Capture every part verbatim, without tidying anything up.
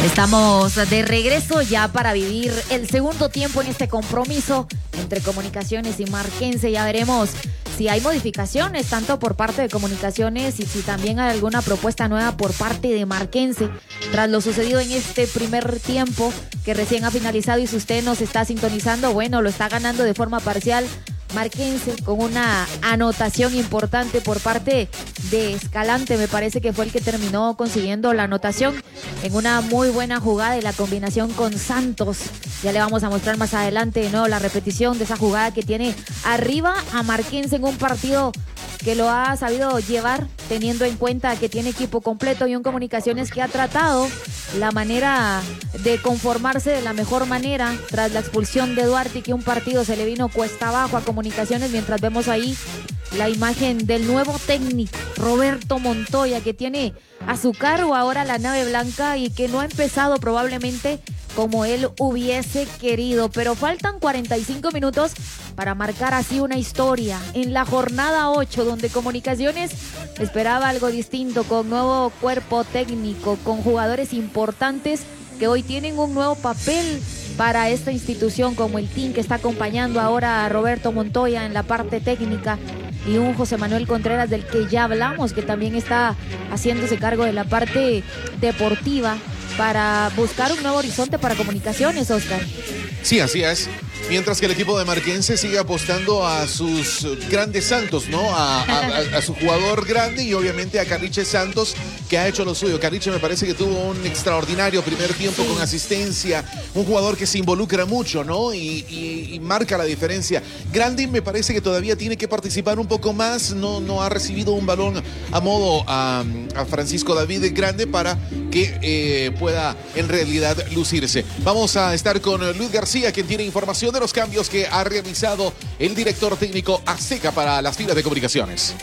Estamos de regreso ya para vivir el segundo tiempo en este compromiso entre Comunicaciones y Marquense. Ya veremos si hay modificaciones tanto por parte de Comunicaciones y si también hay alguna propuesta nueva por parte de Marquense tras lo sucedido en este primer tiempo que recién ha finalizado. Y si usted nos está sintonizando, bueno, lo está ganando de forma parcial Marquense con una anotación importante por parte de Escalante. Me parece que fue el que terminó consiguiendo la anotación en una muy buena jugada y la combinación con Santos. Ya le vamos a mostrar más adelante de nuevo la repetición de esa jugada que tiene arriba a Marquense en un partido que lo ha sabido llevar, teniendo en cuenta que tiene equipo completo y un Comunicaciones que ha tratado la manera de conformarse de la mejor manera tras la expulsión de Duarte y que un partido se le vino cuesta abajo a Comunicaciones, mientras vemos ahí la imagen del nuevo técnico Roberto Montoya, que tiene a su cargo ahora la nave blanca y que no ha empezado probablemente como él hubiese querido, pero faltan cuarenta y cinco minutos para marcar así una historia en la jornada ocho, donde Comunicaciones esperaba algo distinto, con nuevo cuerpo técnico, con jugadores importantes que hoy tienen un nuevo papel para esta institución, como el team que está acompañando ahora a Roberto Montoya en la parte técnica, y un José Manuel Contreras del que ya hablamos, que también está haciéndose cargo de la parte deportiva para buscar un nuevo horizonte para Comunicaciones, Oscar. Sí, así es. Mientras que el equipo de Marquense sigue apostando a sus grandes Santos, ¿no? A, a, a su jugador grande y obviamente a Carriche Santos, que ha hecho lo suyo. Carriche me parece que tuvo un extraordinario primer tiempo, sí, con asistencia. Un jugador que se involucra mucho, ¿no? Y, y, y marca la diferencia. Grandi me parece que todavía tiene que participar un poco más. No, no ha recibido un balón a modo a, a Francisco David Grande para que eh, pueda en realidad lucirse. Vamos a estar con Luis García, quien tiene información de los cambios que ha realizado el director técnico Azteca para las filas de Comunicaciones.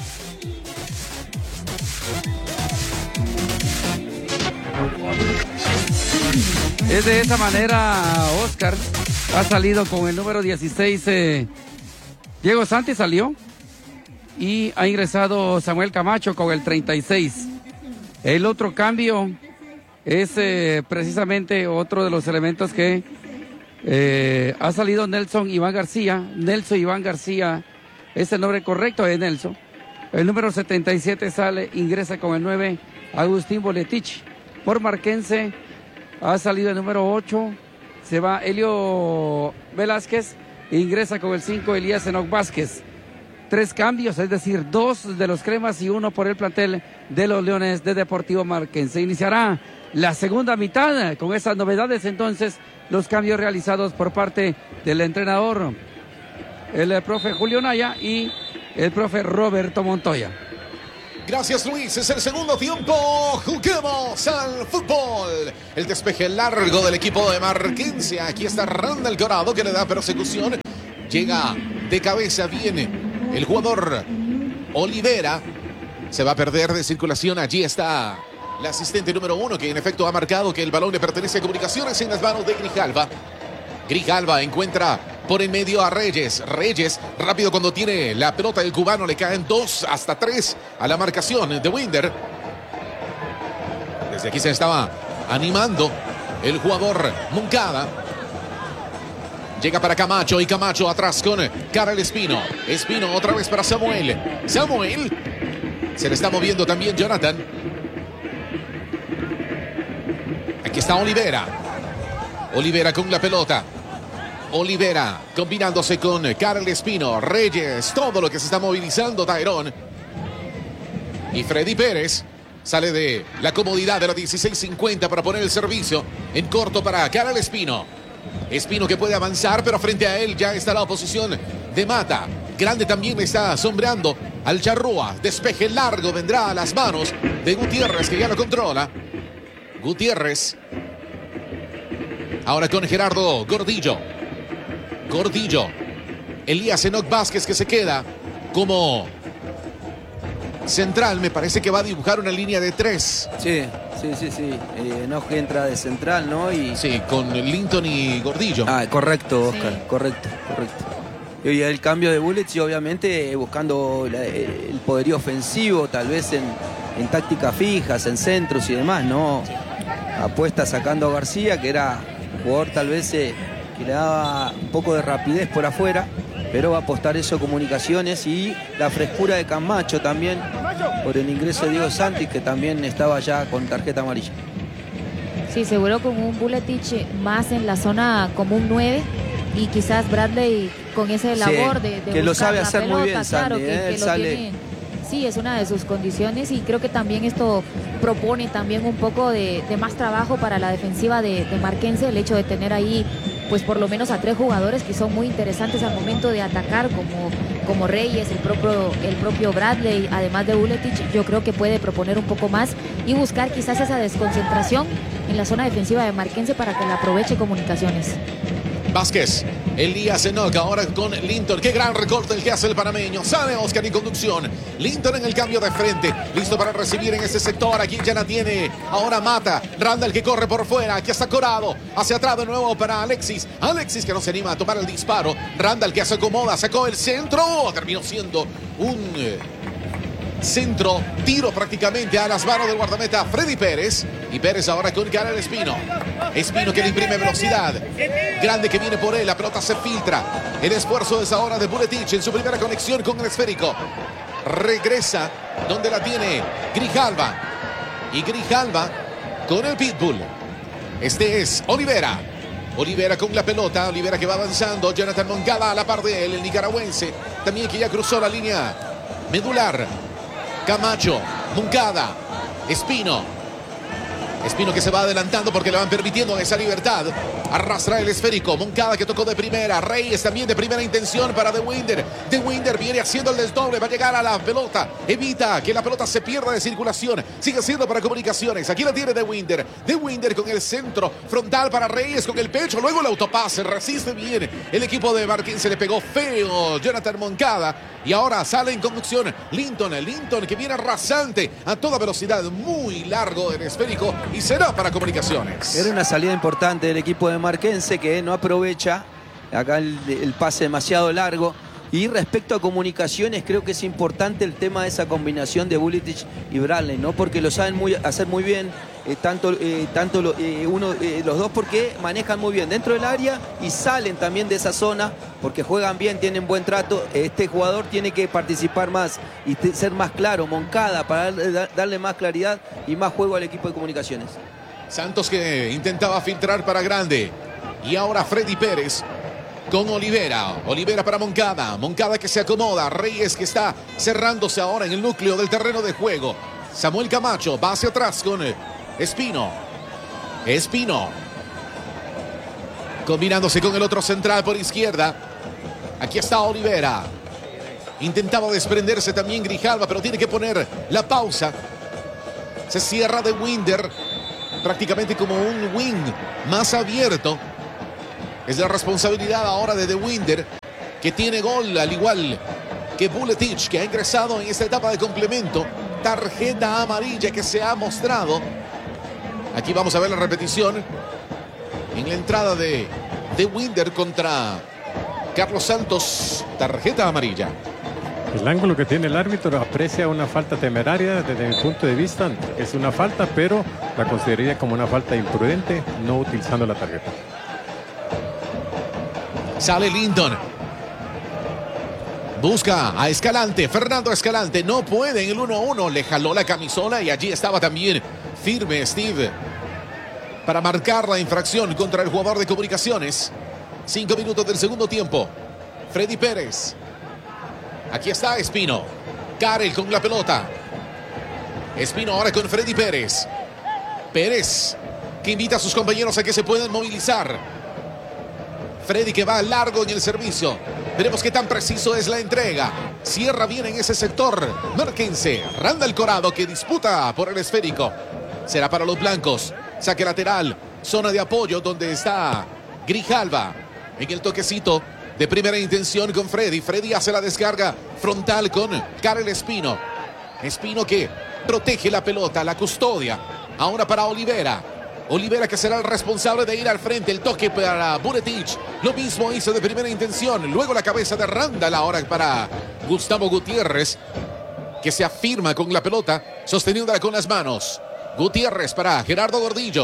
Es de esa manera, Oscar. Ha salido con el número dieciséis. Eh, Diego Santi salió. Y ha ingresado Samuel Camacho con el treinta y seis. El otro cambio es eh, precisamente otro de los elementos que eh, ha salido Nelson Iván García. Nelson Iván García es el nombre correcto de Nelson. El número setenta y siete sale, ingresa con el nueve Agustín Boletich. Por Marquense ha salido el número ocho, se va Elio Velázquez, e ingresa con el cinco Elías Enoc Vázquez. Tres cambios, es decir, dos de los cremas y uno por el plantel de los Leones de Deportivo Marquense. Iniciará la segunda mitad con esas novedades, entonces, los cambios realizados por parte del entrenador, el, el profe Julio Naya y el profe Roberto Montoya. Gracias, Luis. Es el segundo tiempo. Juguemos al fútbol. El despeje largo del equipo de Marquense. Aquí está Randall Corado, que le da persecución. Llega de cabeza, viene el jugador Olivera. Se va a perder de circulación. Allí está el asistente número uno, que en efecto ha marcado que el balón le pertenece a Comunicaciones en las manos de Grijalva. Grijalva encuentra por en medio a Reyes. Reyes, rápido cuando tiene la pelota del cubano, le caen dos hasta tres a la marcación de Winder. Desde aquí se estaba animando el jugador Moncada. Llega para Camacho y Camacho atrás con Karel Espino. Espino otra vez para Samuel. Samuel. Se le está moviendo también Jonathan. Aquí está Olivera. Olivera con la pelota. Olivera combinándose con Karel Espino, Reyes, todo lo que se está movilizando Tairón. Y Freddy Pérez sale de la comodidad de la dieciséis cincuenta para poner el servicio en corto para Karel Espino. Espino que puede avanzar, pero frente a él ya está la oposición de Mata. Grande también está sombreando al Charrúa. Despeje largo vendrá a las manos de Gutiérrez, que ya lo controla. Gutiérrez. Ahora con Gerardo Gordillo. Gordillo. Elías Enoc Vázquez, que se queda como central. Me parece que va a dibujar una línea de tres. Sí, sí, sí, sí. Eh, Enoc entra de central, ¿no? Y... Sí, con Linton y Gordillo. Ah, correcto, Oscar. Sí. Correcto, correcto. Y el cambio de Bullets y obviamente buscando la, el poderío ofensivo, tal vez en, en tácticas fijas, en centros y demás, ¿no? apuesta sacando a García, que era un jugador tal vez eh, que le daba un poco de rapidez por afuera, pero va a apostar eso a Comunicaciones, y la frescura de Camacho también por el ingreso de Diego Santis, que también estaba ya con tarjeta amarilla. Sí, seguro con un Buletich más en la zona como un nueve, y quizás Bradley con ese labor sí, de, de que lo buscar sabe la hacer pelota, muy bien, claro, Sandy, que, ¿eh? que lo Sale... tiene. Sí, es una de sus condiciones, y creo que también esto propone también un poco de, de más trabajo para la defensiva de, de Marquense, el hecho de tener ahí pues por lo menos a tres jugadores que son muy interesantes al momento de atacar, como, como Reyes, el propio, el propio Bradley, además de Buletich. Yo creo que puede proponer un poco más y buscar quizás esa desconcentración en la zona defensiva de Marquense para que la aproveche Comunicaciones. Vázquez, Elías Enoca, ahora con Linton. Qué gran recorte el que hace el panameño. Sale Oscar en conducción. Linton en el cambio de frente. Listo para recibir en ese sector. Aquí ya la tiene. Ahora Mata. Randall que corre por fuera. Aquí está Corado. Hacia atrás de nuevo para Alexis. Alexis que no se anima a tomar el disparo. Randall que se acomoda. Sacó el centro. Terminó siendo un eh, centro. Tiro prácticamente a las manos del guardameta Freddy Pérez. Y Pérez ahora con Karel Espino. Espino que le imprime velocidad. Grande que viene por él. La pelota se filtra. El esfuerzo es ahora de Buletich en su primera conexión con el esférico. Regresa donde la tiene Grijalva. Y Grijalva con el pitbull. Este es Olivera. Olivera con la pelota. Olivera que va avanzando. Jonathan Moncada a la par de él, el nicaragüense. También que ya cruzó la línea medular. Camacho. Moncada. Espino. Espino que se va adelantando porque le van permitiendo esa libertad. Arrastra el esférico. Moncada que tocó de primera. Reyes también de primera intención para De Winder. De Winder viene haciendo el desdoble. Va a llegar a la pelota. Evita que la pelota se pierda de circulación. Sigue siendo para Comunicaciones. Aquí la tiene De Winder. De Winder con el centro frontal para Reyes con el pecho. Luego el autopase. Resiste bien. El equipo de Marquense le pegó feo Jonathan Moncada. Y ahora sale en conducción Linton. Linton que viene rasante a toda velocidad. Muy largo el esférico. Y será para Comunicaciones. Era una salida importante del equipo de Marquense, que no aprovecha acá el, el pase demasiado largo. Y respecto a Comunicaciones, creo que es importante el tema de esa combinación de Buletich y Bradley, ¿no? Porque lo saben muy, hacer muy bien, eh, tanto, eh, tanto lo, eh, uno, eh, los dos, porque manejan muy bien dentro del área y salen también de esa zona, porque juegan bien, tienen buen trato. Este jugador tiene que participar más y ser más claro, Moncada, para darle, darle más claridad y más juego al equipo de Comunicaciones. Santos que intentaba filtrar para Grande. Y ahora Freddy Pérez con Olivera. Olivera para Moncada. Moncada que se acomoda. Reyes que está cerrándose ahora en el núcleo del terreno de juego. Samuel Camacho va hacia atrás con Espino. Espino. Combinándose con el otro central por izquierda. Aquí está Olivera. Intentaba desprenderse también Grijalva, pero tiene que poner la pausa. Se cierra De Winder. Prácticamente como un wing más abierto. Es la responsabilidad ahora de De Winder, que tiene gol al igual que Buletich, que ha ingresado en esta etapa de complemento. Tarjeta amarilla que se ha mostrado. Aquí vamos a ver la repetición en la entrada de De Winder contra Carlos Santos. Tarjeta amarilla. El ángulo que tiene el árbitro aprecia una falta temeraria desde mi punto de vista. Es una falta, pero la consideraría como una falta imprudente, no utilizando la tarjeta. Sale Linton. Busca a Escalante. Fernando Escalante no puede en el uno a uno. Le jaló la camisola y allí estaba también firme Steve para marcar la infracción contra el jugador de Comunicaciones. Cinco minutos del segundo tiempo. Freddy Pérez. Aquí está Espino. Karel con la pelota. Espino ahora con Freddy Pérez. Pérez que invita a sus compañeros a que se puedan movilizar. Freddy que va largo en el servicio. Veremos qué tan preciso es la entrega. Cierra bien en ese sector Marquense. Randall Corado que disputa por el esférico. Será para los blancos. Saque lateral. Zona de apoyo donde está Grijalva. En el toquecito de primera intención con Freddy. Freddy hace la descarga frontal con Karel Espino. Espino que protege la pelota, la custodia. Ahora para Olivera. Olivera que será el responsable de ir al frente. El toque para Buletich. Lo mismo hizo de primera intención. Luego la cabeza de Randall ahora para Gustavo Gutiérrez, que se afirma con la pelota, sosteniéndola con las manos. Gutiérrez para Gerardo Gordillo.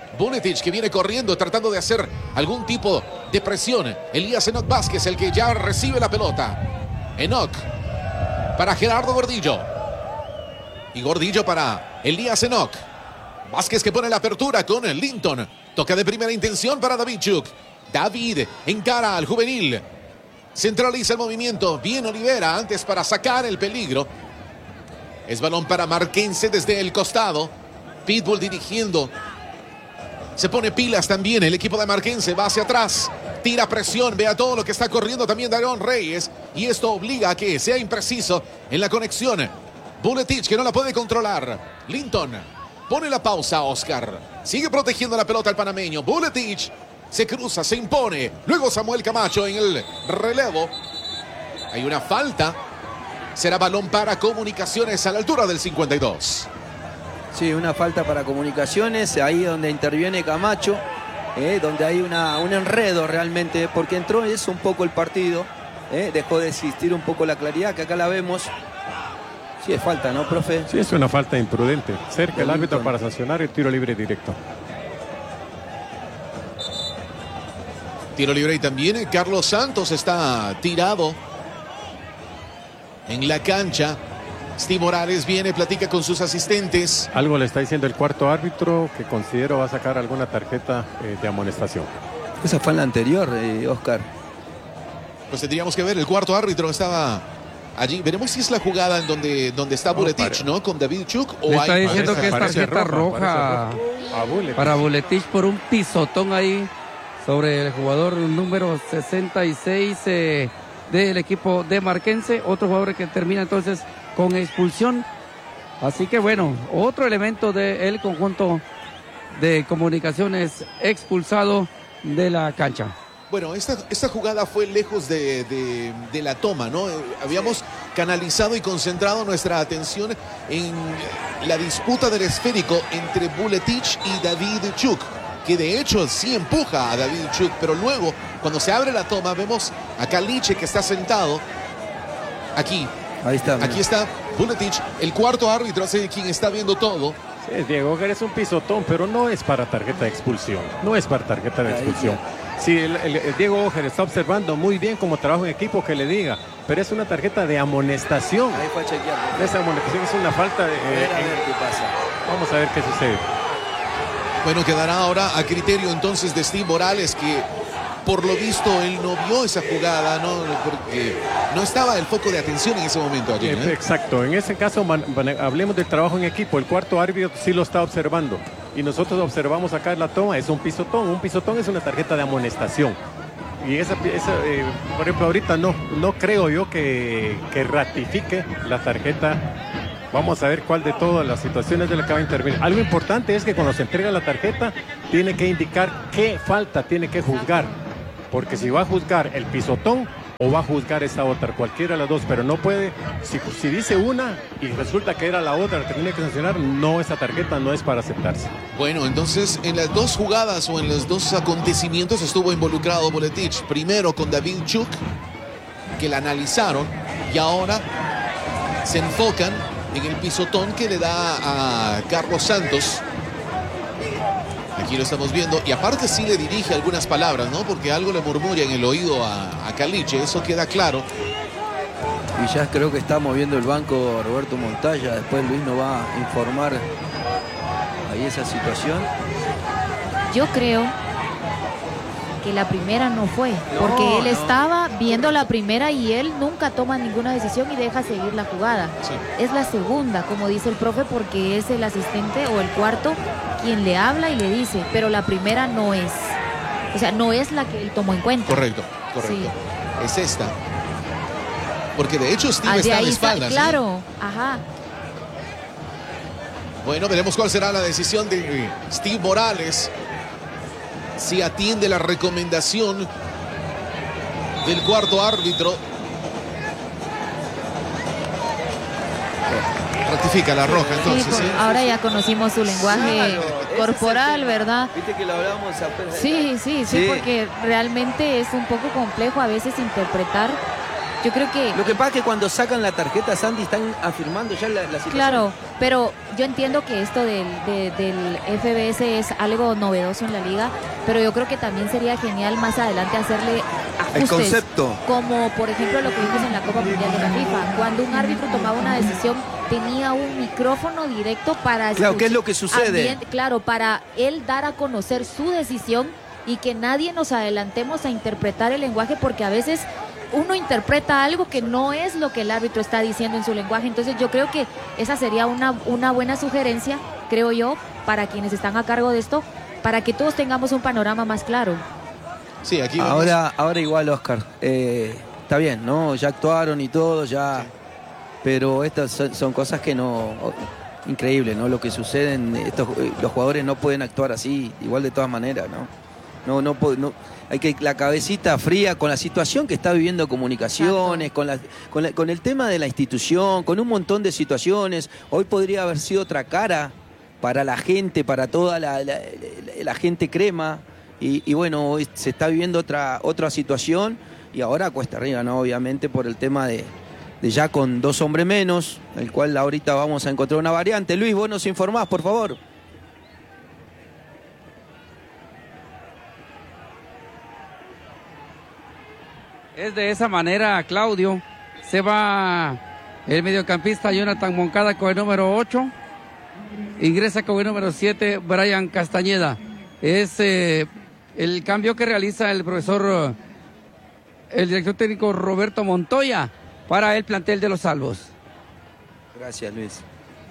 Buletic, que viene corriendo, tratando de hacer algún tipo de presión. Elías Enoc Vázquez, el que ya recibe la pelota. Enoc para Gerardo Gordillo. Y Gordillo para Elías Enoc. Vázquez que pone la apertura con Linton. Toca de primera intención para David Chuk. David encara al juvenil. Centraliza el movimiento. Bien Olivera antes para sacar el peligro. Es balón para Marquense desde el costado. Pitbull dirigiendo. Se pone pilas también el equipo de Marquense. Va hacia atrás. Tira presión. Vea todo lo que está corriendo también Daron Reyes. Y esto obliga a que sea impreciso en la conexión. Buletic que no la puede controlar. Linton pone la pausa a Oscar. Sigue protegiendo la pelota el panameño. Buletic se cruza, se impone. Luego Samuel Camacho en el relevo. Hay una falta. Será balón para Comunicaciones a la altura del cincuenta y dos. Sí, una falta para Comunicaciones. Ahí donde interviene Camacho. Eh, donde hay una, un enredo realmente. Porque entró eso un poco el partido. Eh, dejó de existir un poco la claridad que acá la vemos. Sí, es falta, ¿no, profe? Sí, es una falta imprudente. Cerca el árbitro para sancionar el tiro libre directo. Tiro libre y también Carlos Santos está tirado en la cancha. Steve Morales viene, platica con sus asistentes. Algo le está diciendo el cuarto árbitro que considero va a sacar alguna tarjeta eh, de amonestación. Esa fue en la anterior, eh, Oscar. Pues tendríamos que ver, el cuarto árbitro estaba allí. Veremos si es la jugada en donde, donde está no, Buletic, ¿no? Con David Chuk. O le está hay, diciendo parece, que es tarjeta roja, roja Buletic. Para Buletic por un pisotón ahí sobre el jugador número sesenta y seis eh, del equipo de Marquense. Otro jugador que termina entonces con expulsión. Así que bueno, otro elemento del conjunto de Comunicaciones expulsado de la cancha. Bueno, esta, esta jugada fue lejos de, de, de la toma, ¿no? Eh, habíamos canalizado y concentrado nuestra atención en la disputa del esférico entre Buletic y David Chuk, que de hecho sí empuja a David Chuk, pero luego, cuando se abre la toma, vemos a Caliche que está sentado aquí. Ahí está. Aquí mira. Está Buletic, el cuarto árbitro, es quien está viendo todo. Sí, Diego Ojer es un pisotón, pero no es para tarjeta de expulsión. No es para tarjeta de expulsión. Sí, el, el, el Diego Ojer está observando muy bien como trabajo en equipo que le diga, pero es una tarjeta de amonestación. Ahí fue a chequear. Esa amonestación es una falta de... Eh, a ver, a ver qué pasa. Vamos a ver qué sucede. Bueno, quedará ahora a criterio entonces de Steve Morales, que por lo visto él no vio esa jugada, ¿no? Porque no estaba el foco de atención en ese momento allí, ¿eh? Exacto, en ese caso man, man, hablemos del trabajo en equipo. El cuarto árbitro sí lo está observando y nosotros observamos acá en la toma, es un pisotón. Un pisotón es una tarjeta de amonestación. Y esa, esa eh, por ejemplo, ahorita no, no creo yo que, que ratifique la tarjeta. Vamos a ver cuál de todas las situaciones de la que va a intervenir. Algo importante es que cuando se entrega la tarjeta tiene que indicar qué falta tiene que juzgar. Porque si va a juzgar el pisotón o va a juzgar esa otra, cualquiera de las dos, pero no puede, si, si dice una y resulta que era la otra, la tiene que sancionar, no, esa tarjeta no es para aceptarse. Bueno, entonces en las dos jugadas o en los dos acontecimientos estuvo involucrado Buletic. Primero con David Chuk, que la analizaron, y ahora se enfocan en el pisotón que le da a Carlos Santos. Aquí lo estamos viendo, y aparte sí le dirige algunas palabras, ¿no? Porque algo le murmura en el oído a, a Caliche, eso queda claro. Y ya creo que está moviendo el banco Roberto Montalla, después Luis nos va a informar ahí esa situación. Yo creo que la primera no fue, porque no, él no. estaba viendo la primera y él nunca toma ninguna decisión y deja seguir la jugada. Sí. Es la segunda, como dice el profe, porque es el asistente o el cuarto quien le habla y le dice, pero la primera no es. O sea, no es la que él tomó en cuenta. Correcto, correcto. Sí. Es esta. Porque de hecho Steve ah, está ahí de espaldas. Está, claro, ¿sí? Ajá. Bueno, veremos cuál será la decisión de Steve Morales. Si atiende la recomendación del cuarto árbitro. Ratifica la roja entonces. Sí, ¿sí? Ahora ya conocimos su lenguaje claro, corporal, es ¿verdad? Viste que lo hablábamos apenas. Sí, sí, sí, sí, porque realmente es un poco complejo a veces interpretar Yo creo que... Lo que pasa es que cuando sacan la tarjeta, Sandy, están afirmando ya la, la situación. Claro, pero yo entiendo que esto del, de, del F B S es algo novedoso en la liga, pero yo creo que también sería genial más adelante hacerle ajustes. El concepto. Como por ejemplo lo que vimos en la Copa Mundial de la FIFA. Cuando un árbitro tomaba una decisión, tenía un micrófono directo para... Claro, ¿qué es lo que sucede? Ambient, claro, para él dar a conocer su decisión y que nadie nos adelantemos a interpretar el lenguaje, porque a veces uno interpreta algo que no es lo que el árbitro está diciendo en su lenguaje. Entonces yo creo que esa sería una, una buena sugerencia, creo yo, para quienes están a cargo de esto, para que todos tengamos un panorama más claro. Sí, aquí vamos. Ahora, ahora igual, Oscar, eh, está bien, ¿no? Ya actuaron y todo, ya... Sí. Pero estas son, son cosas que no... Increíble, ¿no? Lo que sucede, en estos, los jugadores no pueden actuar así, igual de todas maneras, ¿no? No, no, no, hay que la cabecita fría con la situación que está viviendo Comunicaciones, con, la, con, la, con el tema de la institución, con un montón de situaciones. Hoy podría haber sido otra cara para la gente, para toda la, la, la, la gente crema. Y, y bueno, hoy se está viviendo otra, otra situación y ahora cuesta arriba, ¿no? Obviamente por el tema de, de ya con dos hombres menos, el cual ahorita vamos a encontrar una variante. Luis, vos nos informás, por favor. Es de esa manera, Claudio. Se va el mediocampista Jonathan Moncada con el número ocho. Ingresa con el número siete, Brian Castañeda. Es eh, el cambio que realiza el profesor, el director técnico Roberto Montoya para el plantel de los Salvos. Gracias, Luis.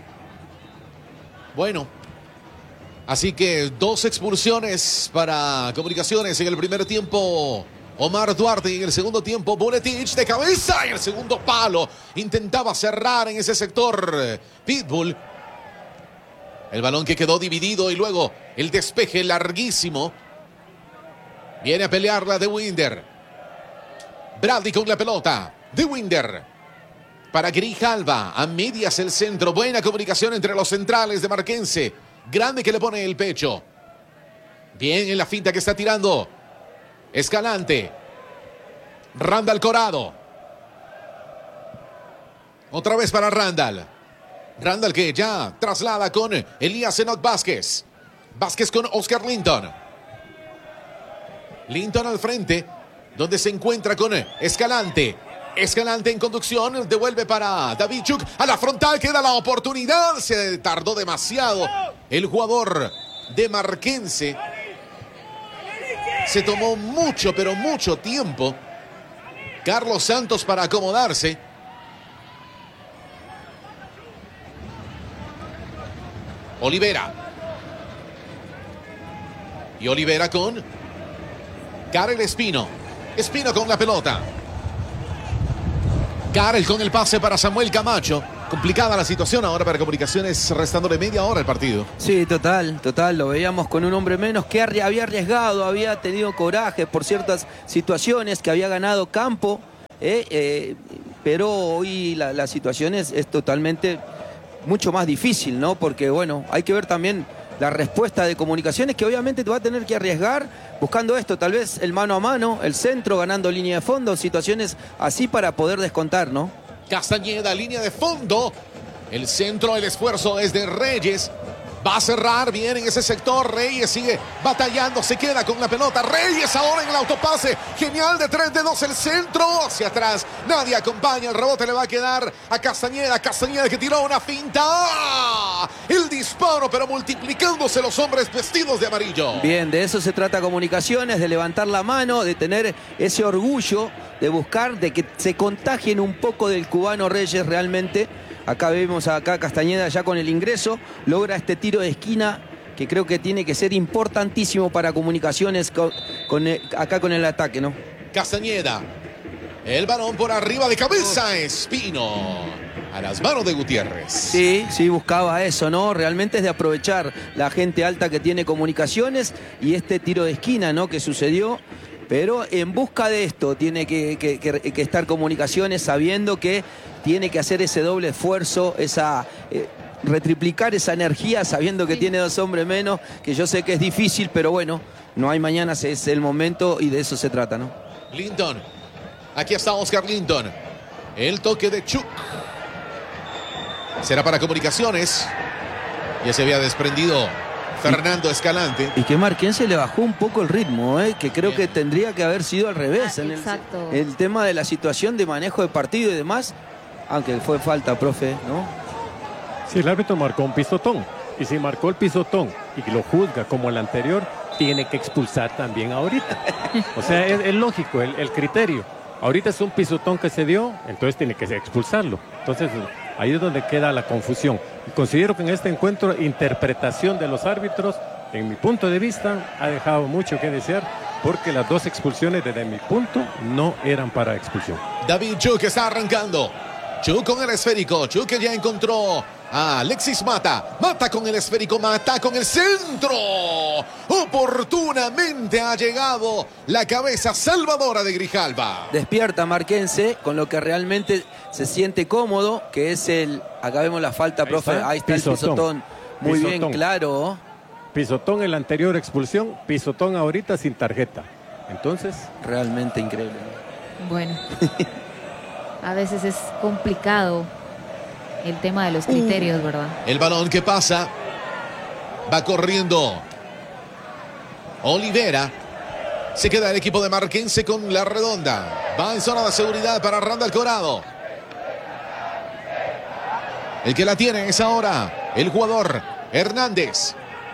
Bueno, así que dos expulsiones para Comunicaciones en el primer tiempo. Omar Duarte, y en el segundo tiempo Buletich de cabeza, en el segundo palo intentaba cerrar en ese sector Pitbull. El balón que quedó dividido y luego el despeje larguísimo. Viene a pelearla De Winder. Bradley con la pelota. De Winder para Grijalva, a medias el centro. Buena comunicación entre los centrales de Marquense. Grande que le pone el pecho. Bien en la finta que está tirando Escalante. Randall Corado. Otra vez para Randall. Randall que ya traslada con Elías Enoch Vázquez. Vázquez con Oscar Linton. Linton al frente, donde se encuentra con Escalante. Escalante en conducción, devuelve para Davidchuk. A la frontal queda la oportunidad. Se tardó demasiado el jugador de Marquense. Se tomó mucho, pero mucho tiempo Carlos Santos para acomodarse. Olivera. Y Olivera con Karel Espino. Espino con la pelota. Karel con el pase para Samuel Camacho. Complicada la situación ahora para Comunicaciones, restándole media hora el partido. Sí, total, total. Lo veíamos con un hombre menos que había arriesgado, había tenido coraje por ciertas situaciones, que había ganado campo. Eh, eh, pero hoy la, la situación es, es totalmente mucho más difícil, ¿no? Porque, bueno, hay que ver también la respuesta de Comunicaciones, que obviamente te va a tener que arriesgar buscando esto, tal vez el mano a mano, el centro, ganando línea de fondo, situaciones así para poder descontar, ¿no? Castañeda, línea de fondo. El centro, el esfuerzo es de Reyes. Va a cerrar bien en ese sector. Reyes sigue batallando, se queda con la pelota. Reyes ahora en el autopase. Genial de tres de dos el centro. Hacia atrás, nadie acompaña. El rebote le va a quedar a Castañeda. Castañeda que tiró una finta. ¡Ah! El disparo, pero multiplicándose los hombres vestidos de amarillo. Bien, de eso se trata Comunicaciones, de levantar la mano, de tener ese orgullo, de buscar, de que se contagien un poco del cubano Reyes realmente. Acá vemos acá Castañeda ya con el ingreso, logra este tiro de esquina que creo que tiene que ser importantísimo para Comunicaciones con, con el, acá con el ataque, ¿no? Castañeda, el balón por arriba de cabeza, Espino, a las manos de Gutiérrez. Sí, sí, buscaba eso, ¿no? Realmente es de aprovechar la gente alta que tiene Comunicaciones y este tiro de esquina, ¿no? Que sucedió. Pero en busca de esto tiene que, que, que, que estar Comunicaciones, sabiendo que tiene que hacer ese doble esfuerzo, esa eh, retriplicar esa energía, sabiendo que sí. Tiene dos hombres menos, que yo sé que es difícil, pero bueno, no hay mañana, es el momento y de eso se trata, ¿no? Linton, Aquí está Oscar Linton. El toque de Chuk. Será para Comunicaciones. Ya se había desprendido Fernando Escalante. Y que Marquense le bajó un poco el ritmo, ¿eh? Que creo Bien. que tendría que haber sido al revés. Ah, en el, exacto. el tema de la situación de manejo de partido y demás. Aunque fue falta, profe, ¿no? Si el árbitro marcó un pisotón, y si marcó el pisotón y lo juzga como el anterior, tiene que expulsar también ahorita. O sea, es, es lógico el, el criterio. Ahorita es un pisotón que se dio, entonces tiene que expulsarlo. Entonces, ahí es donde queda la confusión. Y considero que en este encuentro, interpretación de los árbitros, en mi punto de vista, ha dejado mucho que desear, porque las dos expulsiones, desde mi punto, no eran para expulsión. David Chuk está arrancando. Chuk con el esférico. Chuk que ya encontró a Alexis Mata. Mata con el esférico. Mata con el centro. Oportunamente ha llegado la cabeza salvadora de Grijalva. Despierta Marquense con lo que realmente se siente cómodo, que es el... Acá vemos la falta, Ahí profe. está, Ahí está pisotón. el pisotón. Muy Pisotón. bien, claro. Pisotón en la anterior expulsión, pisotón ahorita sin tarjeta. Entonces, Realmente increíble. Bueno, a veces es complicado el tema de los criterios, ¿verdad? El balón que pasa. Va corriendo Olivera. Se queda el equipo de Marquense con la redonda. Va en zona de seguridad para Randall Corado. El que la tiene es ahora el jugador Hernández.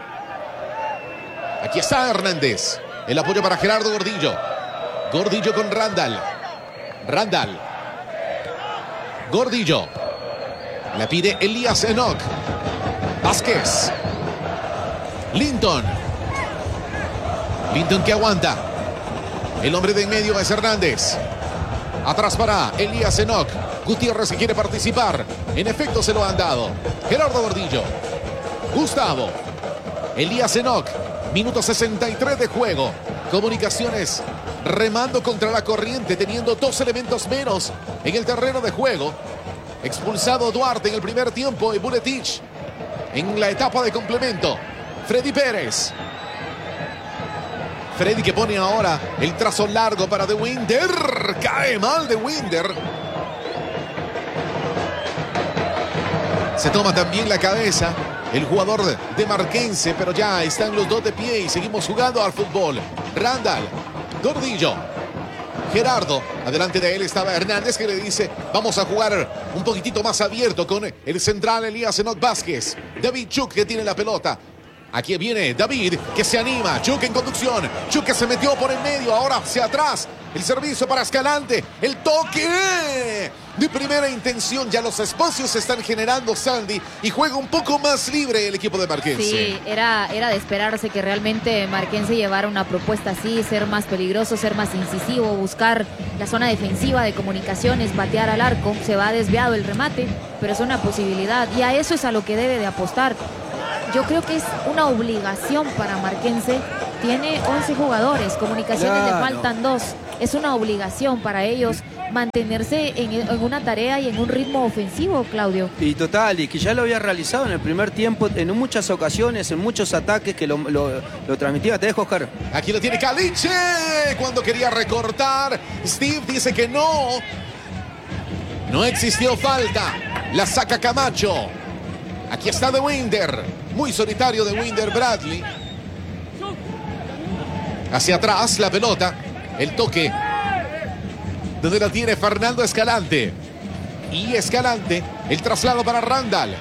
Aquí está Hernández. El apoyo para Gerardo Gordillo. Gordillo con Randall. Randall. Gordillo. La pide Elías Enoch. Vázquez. Linton. Linton que aguanta. El hombre de en medio es Hernández. Atrás para Elías Enoch. Gutiérrez que quiere participar. En efecto se lo han dado. Gerardo Gordillo. Gustavo. Elías Enoch. Minuto sesenta y tres de juego. Comunicaciones remando contra la corriente, teniendo dos elementos menos en el terreno de juego. Expulsado Duarte en el primer tiempo y Buletich en la etapa de complemento. Freddy Pérez. Freddy que pone ahora el trazo largo para De Winder. Cae mal De Winder. Se toma también la cabeza el jugador de Marquense, pero ya están los dos de pie y seguimos jugando al fútbol. Randall, Gordillo, Gerardo. Adelante de él estaba Hernández que le dice, vamos a jugar un poquitito más abierto con el central Elías Enoch Vázquez. David Chuk que tiene la pelota. Aquí viene David que se anima. Chuk en conducción. Chuk que se metió por el medio. Ahora hacia atrás. El servicio para Escalante. El toque de primera intención. Ya los espacios se están generando, Sandy. Y juega un poco más libre el equipo de Marquense. Sí, era, era de esperarse que realmente Marquense llevara una propuesta así, ser más peligroso, ser más incisivo, buscar la zona defensiva de Comunicaciones, patear al arco. Se va desviado el remate, pero es una posibilidad. Y a eso es a lo que debe de apostar. Yo creo que es una obligación para Marquense. Tiene once jugadores, Comunicaciones Claro. le faltan dos. Es una obligación para ellos mantenerse en, en una tarea y en un ritmo ofensivo, Claudio. Y total, y que ya lo había realizado en el primer tiempo, en muchas ocasiones, en muchos ataques que lo, lo, lo transmitía. Te dejo, Oscar. Aquí lo tiene Caliche. Cuando quería recortar, Steve dice que no. No existió falta. La saca Camacho. Aquí está De Winder. Muy solitario De Winder Bradley. Hacia atrás la pelota. El toque. Donde la tiene Fernando Escalante. Y Escalante. El traslado para Randall.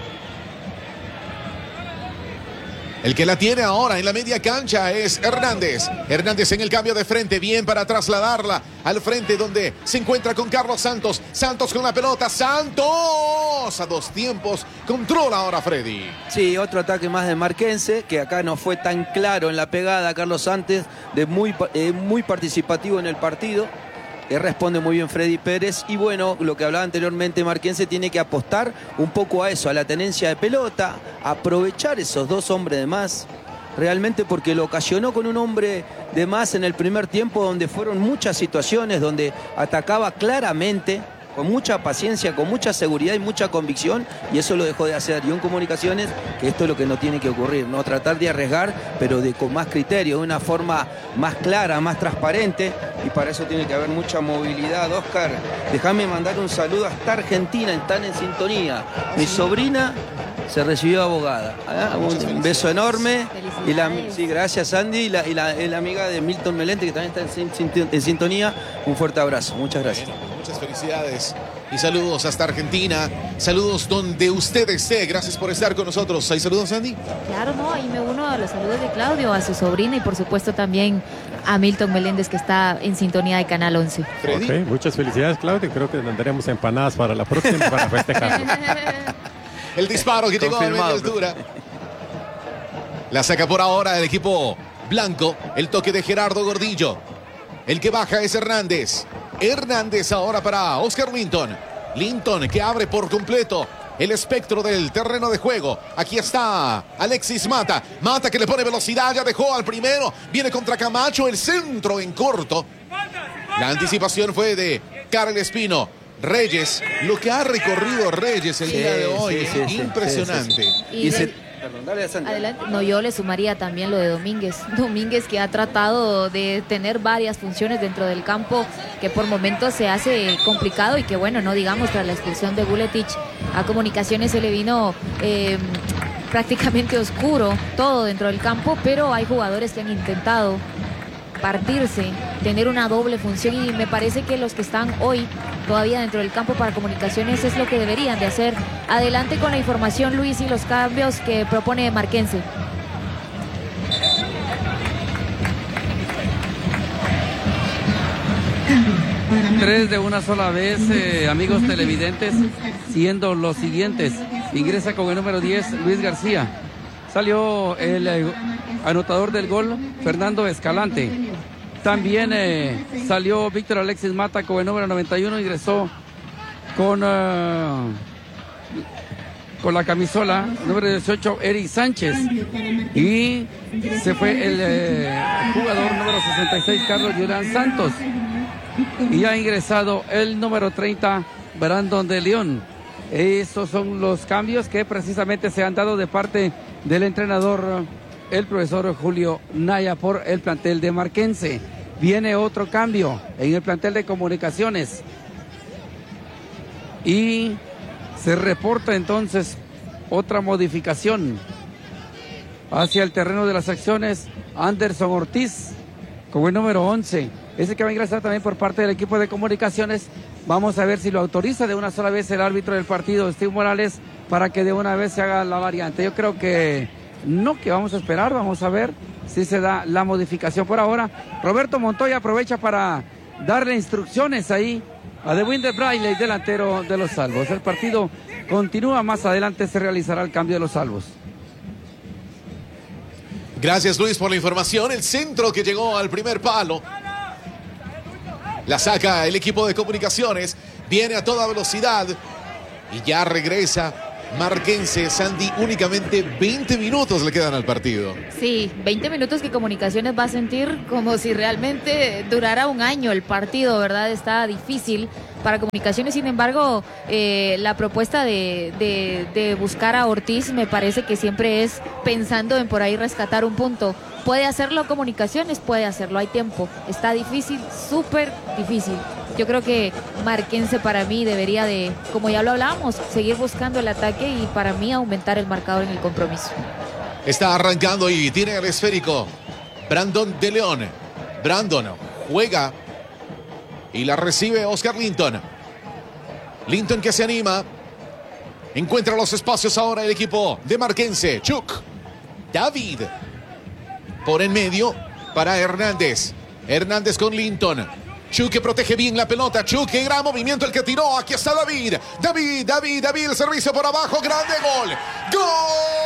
El que la tiene ahora en la media cancha es Hernández. Hernández en el cambio de frente. Bien para trasladarla al frente donde se encuentra con Carlos Santos. Santos con la pelota. Santos a dos tiempos. Controla ahora Freddy. Sí, otro ataque más de Marquense, que acá no fue tan claro en la pegada. Carlos Santos, de muy, eh, muy participativo en el partido. Que responde muy bien Freddy Pérez. Y bueno, lo que hablaba anteriormente, Marquense tiene que apostar un poco a eso, a la tenencia de pelota, aprovechar esos dos hombres de más. Realmente porque lo ocasionó con un hombre de más en el primer tiempo, donde fueron muchas situaciones, donde atacaba claramente con mucha paciencia, con mucha seguridad y mucha convicción, y eso lo dejó de hacer. Y en Comunicaciones, que esto es lo que no tiene que ocurrir, ¿no? Tratar de arriesgar, pero de, con más criterio, de una forma más clara, más transparente, y para eso tiene que haber mucha movilidad. Oscar, déjame mandar un saludo hasta Argentina, están en sintonía. Mi sobrina se recibió abogada. ¿Ah? Un beso enorme. Y la, sí, gracias Andy, y la, y la, y la amiga de Milton Melente, que también está en, en sintonía. Un fuerte abrazo, muchas gracias. Muchas felicidades y saludos hasta Argentina. Saludos donde usted esté. Gracias por estar con nosotros. ¿Hay saludos, Andy? Claro, no, y me uno a los saludos de Claudio, a su sobrina y por supuesto también a Milton Meléndez, que está en sintonía de Canal once. Okay, muchas felicidades, Claudio. Creo que tendremos empanadas para la próxima para festejar. El disparo que llegó a media altura. La saca por ahora el equipo blanco. El toque de Gerardo Gordillo. El que baja es Hernández. Hernández ahora para Oscar Linton. Linton que abre por completo el espectro del terreno de juego. Aquí está Alexis Mata. Mata que le pone velocidad, ya dejó al primero. Viene contra Camacho, el centro en corto. La anticipación fue de Karel Espino. Reyes, lo que ha recorrido Reyes el sí, día de hoy, sí, sí, impresionante. Sí, sí, sí. Y se... Perdón, dale, adelante. No, yo le sumaría también lo de Domínguez. Domínguez, que ha tratado de tener varias funciones dentro del campo, que por momentos se hace complicado y que bueno, no digamos, tras la expulsión de Vuletic, a Comunicaciones se le vino eh, prácticamente oscuro todo dentro del campo, pero hay jugadores que han intentado partirse, tener una doble función, y me parece que los que están hoy todavía dentro del campo para Comunicaciones es lo que deberían de hacer. Adelante con la información, Luis, y los cambios que propone Marquense. Tres de una sola vez, eh, amigos televidentes, siendo los siguientes. Ingresa con el número diez, Luis García. Salió el eh, anotador del gol, Fernando Escalante. También eh, salió Víctor Alexis Mata con el número noventa y uno, ingresó con, uh, con la camisola número dieciocho, Eric Sánchez. Y se fue el eh, jugador número sesenta y seis, Carlos Julián Santos. Y ha ingresado el número treinta, Brandon de León. Esos son los cambios que precisamente se han dado de parte del entrenador, el profesor Julio Naya, por el plantel de Marquense. Viene otro cambio en el plantel de Comunicaciones. Y se reporta entonces otra modificación hacia el terreno de las acciones. Anderson Ortiz con el número once. Ese que va a ingresar también por parte del equipo de Comunicaciones. Vamos a ver si lo autoriza de una sola vez el árbitro del partido, Steve Morales, para que de una vez se haga la variante. Yo creo que no, que vamos a esperar, vamos a ver si se da la modificación. Por ahora, Roberto Montoya aprovecha para darle instrucciones ahí a De Winder Braille, delantero de los Salvos. El partido continúa, más adelante se realizará el cambio de los Salvos. Gracias, Luis, por la información. El centro que llegó al primer palo. La saca el equipo de Comunicaciones. Viene a toda velocidad y ya regresa Marquense. Sandy, únicamente veinte minutos le quedan al partido. Sí, veinte minutos que Comunicaciones va a sentir como si realmente durara un año el partido, ¿verdad? Está difícil para Comunicaciones. Sin embargo, eh, la propuesta de, de, de buscar a Ortiz me parece que siempre es pensando en por ahí rescatar un punto. ¿Puede hacerlo Comunicaciones? Puede hacerlo, hay tiempo. Está difícil, súper difícil. Yo creo que Marquense para mí debería de, como ya lo hablábamos, seguir buscando el ataque y para mí aumentar el marcador en el compromiso. Está arrancando y tiene el esférico Brandon de León. Brandon juega y la recibe Oscar Linton. Linton que se anima. Encuentra los espacios ahora el equipo de Marquense. Chuk. David. Por en medio para Hernández. Hernández con Linton. Chuk que protege bien la pelota. Chuk, qué gran movimiento el que tiró. Aquí está David. David, David, David. El servicio por abajo. Grande gol. ¡Gol!